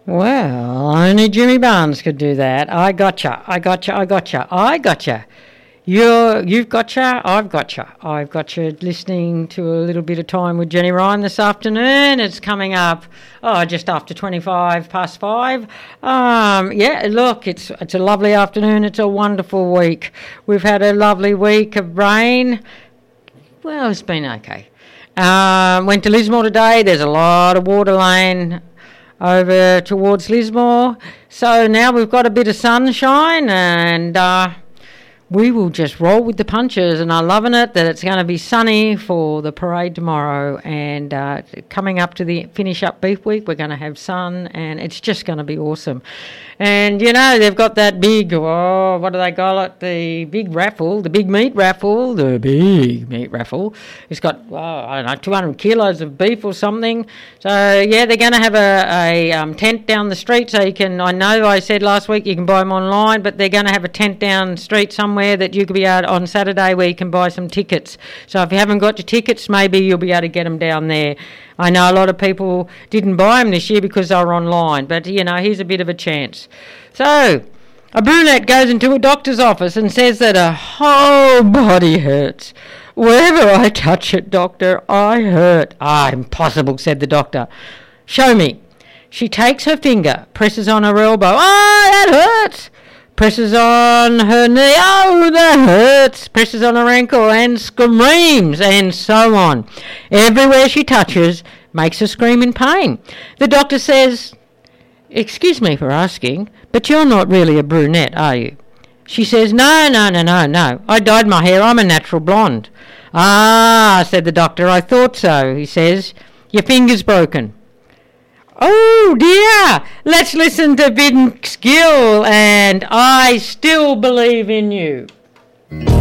Well, only Jimmy Barnes could do that. I gotcha. You've gotcha, I've gotcha. I've got you listening to a little bit of Time with Jenny Ryan this afternoon. It's coming up, just after 25 past 5. Look, it's a lovely afternoon. It's a wonderful week. We've had a lovely week of rain. Well, it's been okay. Went to Lismore today. There's a lot of water lane over towards Lismore. So now we've got a bit of sunshine and we will just roll with the punches, and I'm loving it that it's going to be sunny for the parade tomorrow, and coming up to the finish up beef week we're going to have sun, and it's just going to be awesome. And they've got that big, what do they call it, the big meat raffle. It's got 200 kilos of beef or something. So they're going to have a tent down the street, so you can, I said last week you can buy them online, but they're going to have a tent down the street somewhere that you could be out on Saturday where you can buy some tickets. So if you haven't got your tickets, maybe you'll be able to get them down there. I know a lot of people didn't buy them this year because they were online, but here's a bit of a chance. So a brunette goes into a doctor's office and says that her whole body hurts. Wherever I touch it, doctor, I hurt. Impossible, said the doctor. Show me. She takes her finger, presses on her elbow. That hurts. Presses on her knee, that hurts. Presses on her ankle and screams, and so on. Everywhere she touches makes her scream in pain. The doctor says, excuse me for asking, but you're not really a brunette, are you? She says, no. I dyed my hair. I'm a natural blonde. Said the doctor, I thought so. He says, your finger's broken. Oh dear, let's listen to Vince Gill and I Still Believe in You.